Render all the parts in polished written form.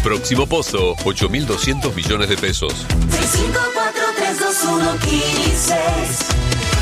Próximo pozo, 8.200 millones de pesos. 654-321-15.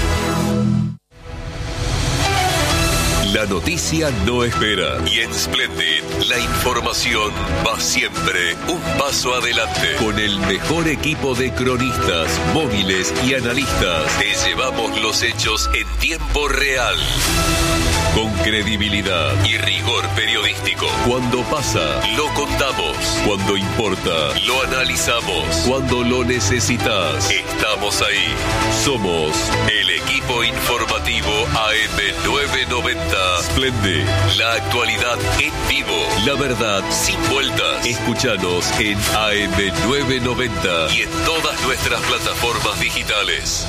La noticia no espera y en Splendid la información va siempre un paso adelante. Con el mejor equipo de cronistas, móviles y analistas, te llevamos los hechos en tiempo real. Con credibilidad y rigor periodístico. Cuando pasa, lo contamos. Cuando importa, lo analizamos. Cuando lo necesitas, estamos ahí. Somos el equipo informativo AM990. Splendid, la actualidad en vivo. La verdad sin vueltas. Escúchanos en AM990 y en todas nuestras plataformas digitales.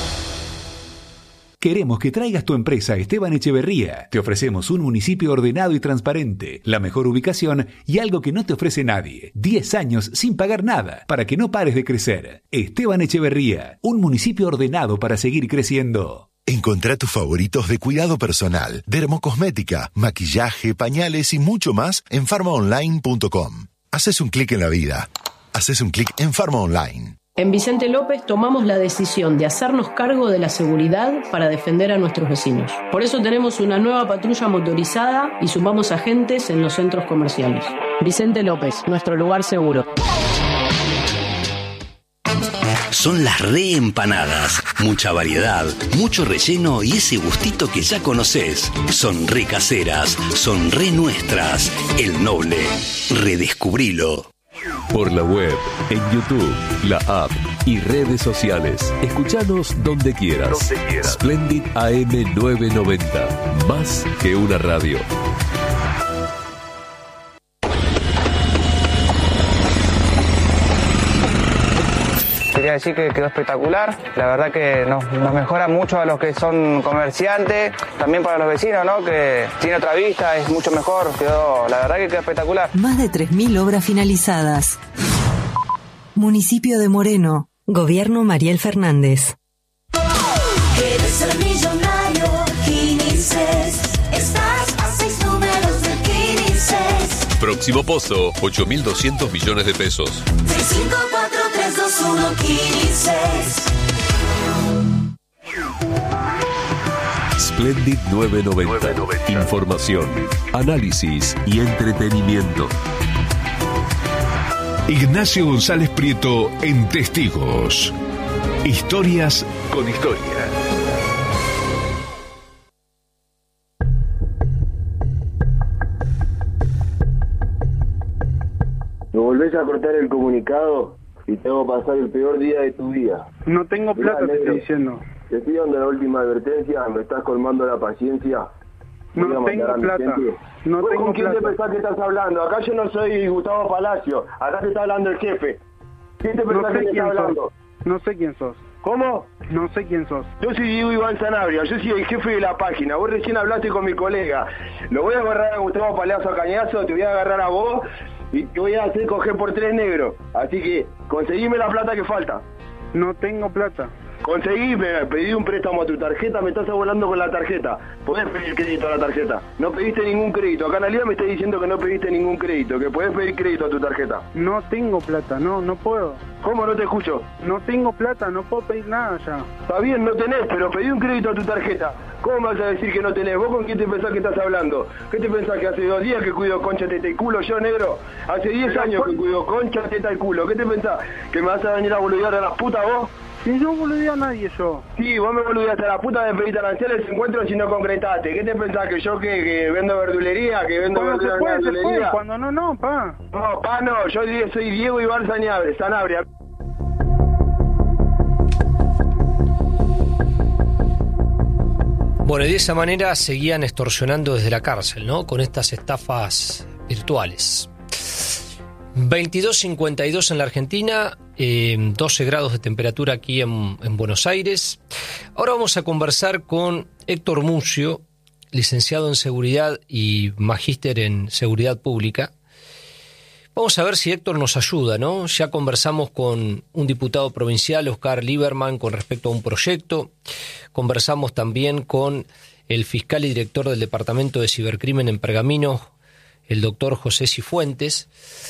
Queremos que traigas tu empresa a Esteban Echeverría. Te ofrecemos un municipio ordenado y transparente, la mejor ubicación y algo que no te ofrece nadie. 10 años sin pagar nada, para que no pares de crecer. Esteban Echeverría, un municipio ordenado para seguir creciendo. Encontrá tus favoritos de cuidado personal, dermocosmética, maquillaje, pañales y mucho más en farmaonline.com. Haces un clic en la vida. Haces un clic en Farma Online. En Vicente López tomamos la decisión de hacernos cargo de la seguridad para defender a nuestros vecinos. Por eso tenemos una nueva patrulla motorizada y sumamos agentes en los centros comerciales. Vicente López, nuestro lugar seguro. Son las reempanadas. Mucha variedad, mucho relleno y ese gustito que ya conoces. Son re caseras, son re nuestras. El Noble. Redescubrilo. Por la web, en YouTube, la app y redes sociales. Escuchanos donde quieras. Splendid AM990. Más que una radio. Quería decir que quedó espectacular, la verdad que nos mejora mucho a los que son comerciantes, también para los vecinos, ¿no? Que tiene otra vista, es mucho mejor, la verdad que quedó espectacular. Más de 3.000 obras finalizadas. Municipio de Moreno, Gobierno Mariel Fernández. ¿Quieres ser millonario? Quinices. Estás a 6 números de Quinices. Próximo pozo, 8.200 millones de pesos. 654-321-15. Splendid 990. Información, análisis y entretenimiento. Ignacio González Prieto en Testigos. Historias con historia. Me volvés a cortar el comunicado y te hago pasar el peor día de tu vida. No tengo plata, te estoy diciendo. Te estoy dando la última advertencia, me estás colmando la paciencia. No tengo plata. No tengo ¿Con quién plata. te pensás que estás hablando? Acá yo no soy Gustavo Palacio, acá te está hablando el jefe. ¿Quién te pensás que te está hablando? No sé quién sos. ¿Cómo? No sé quién sos. Yo soy Diego Iván Sanabria, yo soy el jefe de la página. Vos recién hablaste con mi colega. Lo voy a agarrar a Gustavo Palacio a cañazo, te voy a agarrar a vos y te voy a hacer coger por 3 negros. Así que conseguime la plata que falta. No tengo plata. Conseguime, pedí un préstamo a tu tarjeta, me estás volando con la tarjeta. Podés pedir crédito a la tarjeta. No pediste ningún crédito. Acá en realidad me estás diciendo que no pediste ningún crédito, que podés pedir crédito a tu tarjeta. No tengo plata, no puedo. ¿Cómo no te escucho? No tengo plata, no puedo pedir nada ya. Está bien, no tenés, pero pedí un crédito a tu tarjeta. ¿Cómo me vas a decir que no tenés? ¿Vos con quién te pensás que estás hablando? ¿Qué te pensás que hace 2 días que cuido concha, teta y culo yo, negro? Hace 10 años que cuido concha, teta y culo. ¿Qué te pensás? ¿Que me vas a venir a boludear a las putas vos? Si no boludeo a nadie yo. Sí, vos me boludeaste a la puta de pedir aranciales encuentro si no concretaste. ¿Qué te pensás? ¿Que yo que vendo verdulería? ¿Que vendo verdulería en verdulería? Cuando no, pa. No, pa no, yo soy Diego Iván Sanabria. Bueno, y de esa manera seguían extorsionando desde la cárcel, ¿no? Con estas estafas virtuales. 22:52 en la Argentina, 12 grados de temperatura aquí en Buenos Aires. Ahora vamos a conversar con Héctor Mucio, licenciado en Seguridad y magíster en Seguridad Pública. Vamos a ver si Héctor nos ayuda, ¿no? Ya conversamos con un diputado provincial, Oscar Lieberman, con respecto a un proyecto. Conversamos también con el fiscal y director del Departamento de Cibercrimen en Pergamino, el doctor José Cifuentes.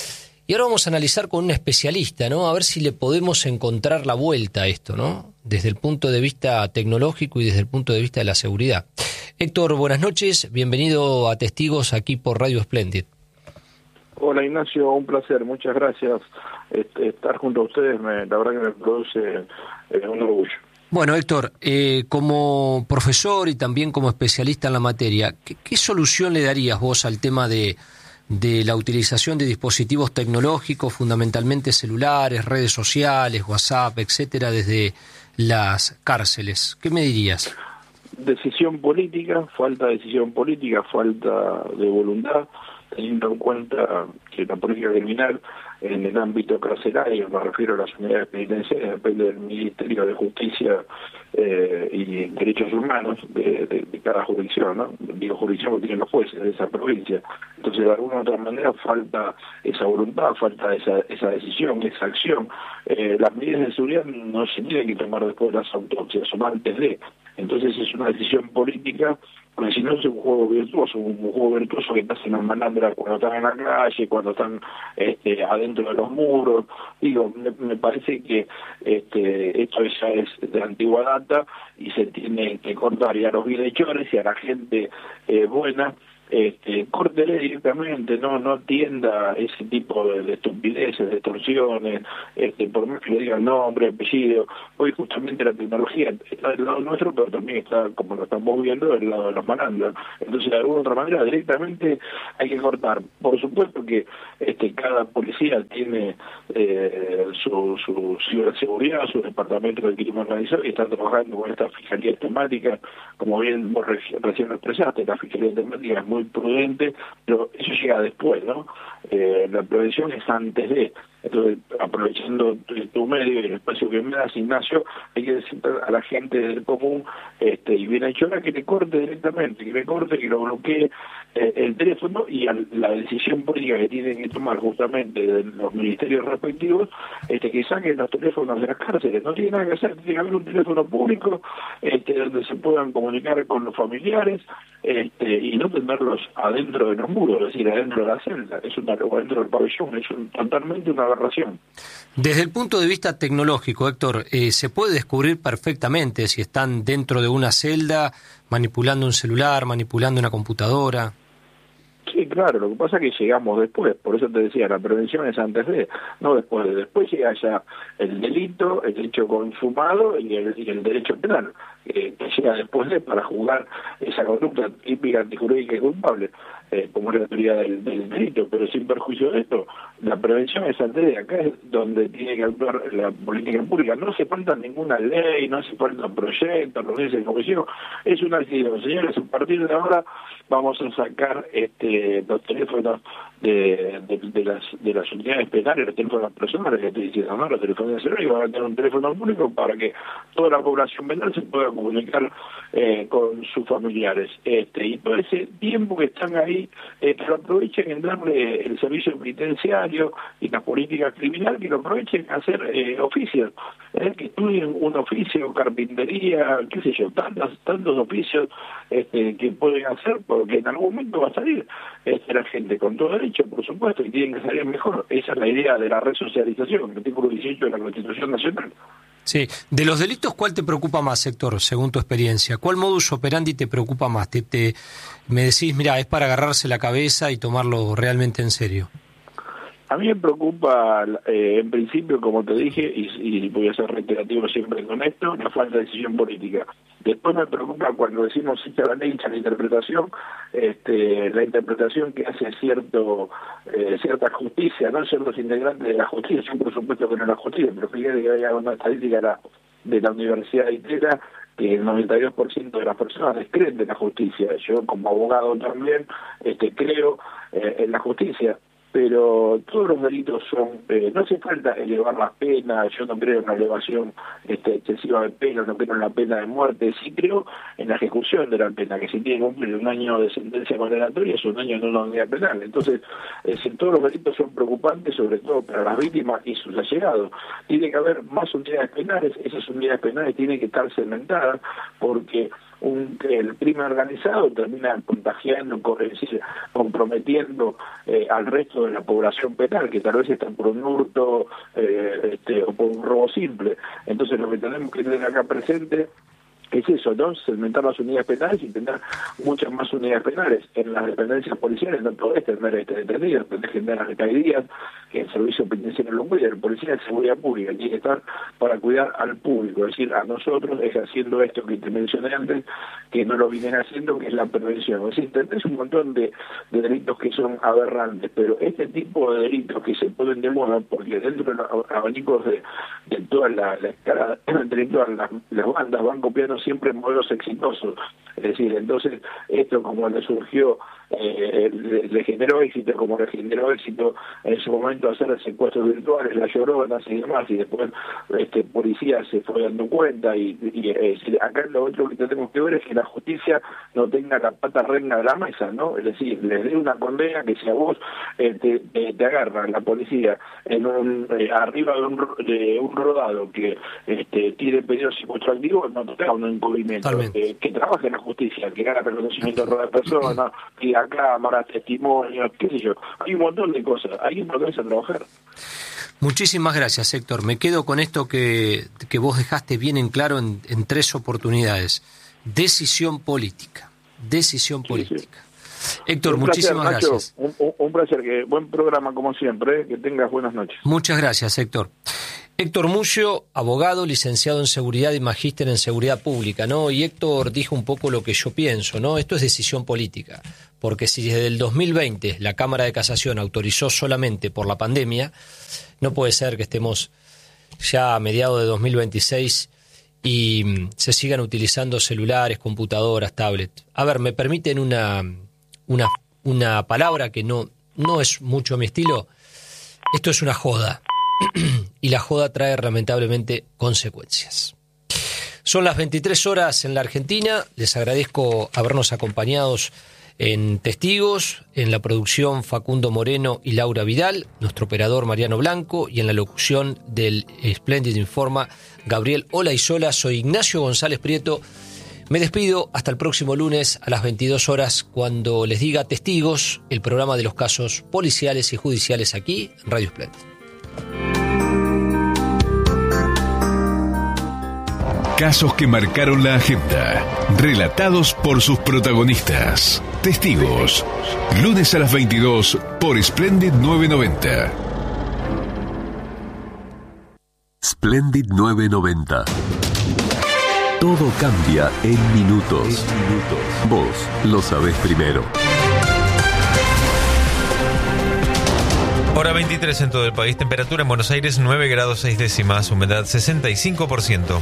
Y ahora vamos a analizar con un especialista, ¿no? A ver si le podemos encontrar la vuelta a esto, ¿no? Desde el punto de vista tecnológico y desde el punto de vista de la seguridad. Héctor, buenas noches. Bienvenido a Testigos aquí por Radio Splendid. Hola Ignacio, un placer. Muchas gracias. Estar junto a ustedes, la verdad que me produce un orgullo. Bueno, Héctor, como profesor y también como especialista en la materia, ¿qué solución le darías vos al tema de la utilización de dispositivos tecnológicos, fundamentalmente celulares, redes sociales, WhatsApp, etcétera, desde las cárceles? ¿Qué me dirías? Decisión política, falta de decisión política, falta de voluntad, teniendo en cuenta que la política criminal en el ámbito carcelario, me refiero a las unidades penitenciarias, depende del Ministerio de Justicia y Derechos Humanos de cada jurisdicción, ¿no? Digo jurisdicción que tienen los jueces de esa provincia. Entonces, de alguna u otra manera, falta esa voluntad, falta esa decisión, esa acción. Las medidas de seguridad no se tienen que tomar después de las autopsias, son antes de. Entonces, es una decisión política, porque si no es un juego virtuoso que hacen las malandras cuando están en la calle, cuando están adentro de los muros. Digo, me parece que esto ya es de antigua data y se tiene que cortar, y a los bienhechores y a la gente buena, córtele directamente, no atienda ese tipo de estupideces, de extorsiones, por más que le digan nombre, apellido. Hoy justamente la tecnología está del lado nuestro, pero también está, como lo estamos viendo, del lado de los malandros. Entonces, de alguna otra manera, directamente hay que cortar. Por supuesto que cada policía tiene su ciberseguridad, su departamento de crimen organizado, y está trabajando con esta fiscalía temática. Como bien vos recién lo expresaste, la fiscalía temática es muy prudente, pero eso llega después, ¿no? La prevención es antes de. Entonces, aprovechando tu medio y el espacio que me das, Ignacio, hay que decir a la gente del común y bienhechora que le corte directamente, que lo bloquee el teléfono, y a la decisión política que tienen que tomar justamente de los ministerios respectivos, que saquen los teléfonos de las cárceles. No tiene nada que hacer, tiene que haber un teléfono público donde se puedan comunicar con los familiares y no tenerlos adentro de los muros, es decir, adentro de la celda, o adentro del pabellón, es totalmente una aberración. Desde el punto de vista tecnológico, Héctor, se puede descubrir perfectamente si están dentro de una celda manipulando un celular, manipulando una computadora. Sí, claro, lo que pasa es que llegamos después, por eso te decía, la prevención es antes de, no después de. Después llega ya el delito, el hecho consumado y el derecho penal, que llega después de, para juzgar esa conducta típica, antijurídica y culpable, como es la teoría del delito, pero sin perjuicio de esto, la prevención es antes de. Acá es donde tiene que actuar la política pública. No hace falta ninguna ley, no hace falta proyectos, reuniones de comisión, es una decisión. Señores, a partir de ahora vamos a sacar los teléfonos de las unidades penales, los teléfonos personales, que estoy diciendo, ¿no? Los teléfonos de celular, y van a tener un teléfono público para que toda la población penal se pueda comunicar con sus familiares. Y todo ese tiempo que están ahí, que lo aprovechen en darle el servicio penitenciario y la política criminal, que lo aprovechen a hacer oficios, que estudien un oficio, carpintería, qué sé yo, tantos oficios que pueden hacer, porque en algún momento va a salir la gente con todo derecho, por supuesto, y tienen que salir mejor. Esa es la idea de la resocialización, el artículo 18 de la Constitución Nacional. Sí. De los delitos, ¿cuál te preocupa más, Héctor, según tu experiencia? ¿Cuál modus operandi te preocupa más? Me decís, mira, es para agarrarse la cabeza y tomarlo realmente en serio. A mí me preocupa, en principio, como te dije, y voy a ser reiterativo siempre con esto, la falta de decisión política. Después me preocupa cuando decimos hecha la ley, hecha la interpretación que hace cierta justicia, no ciertos integrantes de la justicia, yo por supuesto que no es la justicia, pero fíjate que había una estadística de la Universidad de Itera, que el 92% de las personas descreen de la justicia. Yo como abogado también creo en la justicia, pero todos los delitos son, no hace falta elevar las penas, yo no creo en la elevación excesiva de pena, no creo en la pena de muerte, sí creo en la ejecución de la pena, que si tiene que cumplir un año de sentencia condenatoria es un año en una unidad penal. Entonces, todos los delitos son preocupantes, sobre todo para las víctimas y sus allegados. Tiene que haber más unidades penales, esas unidades penales tienen que estar segmentadas, porque el crimen organizado termina contagiando, es decir, comprometiendo al resto de la población penal, que tal vez está por un hurto o por un robo simple. Entonces lo que tenemos que tener acá presente es eso, ¿no? Segmentar las unidades penales y tener muchas más unidades penales. En las dependencias policiales no podés tener detenidos, tenés que tener alcaldías, que el servicio penitenciario lo cuida, el policía de seguridad pública tiene que estar para cuidar al público, es decir, a nosotros, haciendo esto que te mencioné antes, que no lo vienen haciendo, que es la prevención. Es decir, tenés un montón de delitos que son aberrantes, pero este tipo de delitos que se ponen de moda, porque dentro de los abanicos de toda la escala de todas las bandas van copiando siempre modelos exitosos. Es decir, entonces esto como le surgió, le generó éxito, como le generó éxito en su momento hacer secuestros virtuales, las lloronas y demás, y después policía se fue dando cuenta y acá lo otro que tenemos que ver es que la justicia no tenga la pata reina de la mesa, ¿no? Es decir, les dé una condena que si a vos te agarra la policía en arriba de un rodado que tiene pedido psicoactivo, no te da un encubrimiento, que trabaje en la justicia, que haga reconocimiento de la persona, que cámaras, testimonios, qué sé yo. Hay un montón de cosas, hay un montón de trabajar. Muchísimas gracias, Héctor. Me quedo con esto que vos dejaste bien en claro en 3 oportunidades. Decisión política. Decisión política. Sí. Héctor, muchísimas gracias. Un placer, buen programa como siempre, que tengas buenas noches. Muchas gracias, Héctor. Héctor Mucio, abogado, licenciado en Seguridad y magíster en Seguridad Pública, ¿no? Y Héctor dijo un poco lo que yo pienso, ¿no? Esto es decisión política, porque si desde el 2020 la Cámara de Casación autorizó solamente por la pandemia, no puede ser que estemos ya a mediados de 2026 y se sigan utilizando celulares, computadoras, tablets. A ver, ¿me permiten una palabra que no es mucho mi estilo? Esto es una joda. Y la joda trae lamentablemente consecuencias. Son las 23 horas en la Argentina. Les agradezco habernos acompañados en Testigos, en la producción Facundo Moreno y Laura Vidal, nuestro operador Mariano Blanco, y en la locución del Splendid Informa Gabriel Olaizola. Soy Ignacio González Prieto. Me despido hasta el próximo lunes a las 22 horas cuando les diga Testigos, el programa de los casos policiales y judiciales aquí en Radio Splendid. Casos que marcaron la agenda, relatados por sus protagonistas. Testigos, lunes a las 22 por Splendid 990. Splendid 990. Todo cambia en minutos. Vos lo sabés primero. Hora 23 en todo el país. Temperatura en Buenos Aires 9 grados 6 décimas. Humedad 65%.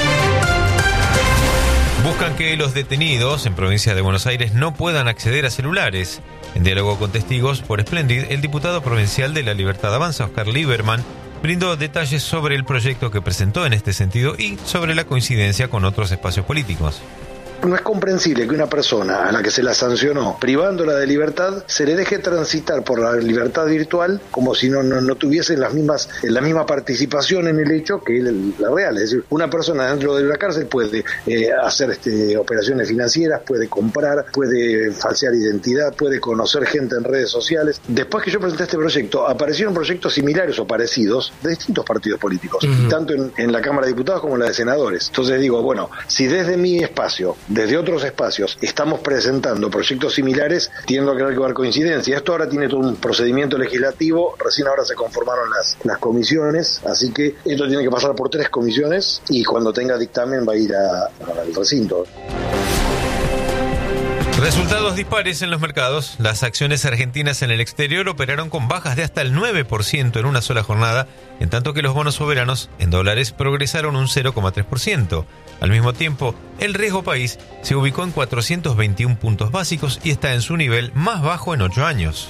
Buscan que los detenidos en provincia de Buenos Aires no puedan acceder a celulares. En diálogo con Testigos por Splendid, el diputado provincial de La Libertad Avanza, Oscar Lieberman, brindó detalles sobre el proyecto que presentó en este sentido y sobre la coincidencia con otros espacios políticos. No es comprensible que una persona a la que se la sancionó privándola de libertad se le deje transitar por la libertad virtual como si no tuviese la misma participación en el hecho que la real. Es decir, una persona dentro de la cárcel puede hacer operaciones financieras, puede comprar, puede falsear identidad, puede conocer gente en redes sociales. Después que yo presenté este proyecto, aparecieron proyectos similares o parecidos de distintos partidos políticos, tanto en la Cámara de Diputados como en la de Senadores. Entonces digo, bueno, si desde mi espacio, desde otros espacios, estamos presentando proyectos similares, tiendo a creer que va a haber coincidencia. Esto ahora tiene todo un procedimiento legislativo, recién ahora se conformaron las comisiones, así que esto tiene que pasar por 3 comisiones y cuando tenga dictamen va a ir al recinto. Resultados dispares en los mercados. Las acciones argentinas en el exterior operaron con bajas de hasta el 9% en una sola jornada, en tanto que los bonos soberanos en dólares progresaron un 0,3%. Al mismo tiempo, el riesgo país se ubicó en 421 puntos básicos y está en su nivel más bajo en 8 años.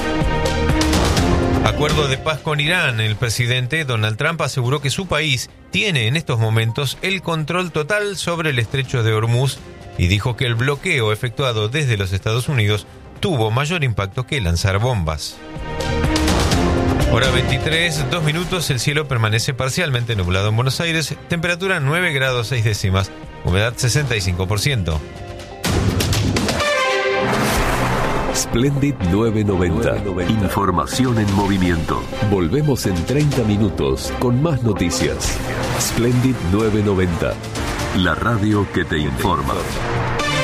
Acuerdo de paz con Irán. El presidente Donald Trump aseguró que su país tiene en estos momentos el control total sobre el estrecho de Hormuz y dijo que el bloqueo efectuado desde los Estados Unidos tuvo mayor impacto que lanzar bombas. Hora 23, 2 minutos, el cielo permanece parcialmente nublado en Buenos Aires, temperatura 9 grados 6 décimas. humedad 65%. Splendid 990. Información en movimiento. Volvemos en 30 minutos con más noticias. Splendid 990. La radio que te informa.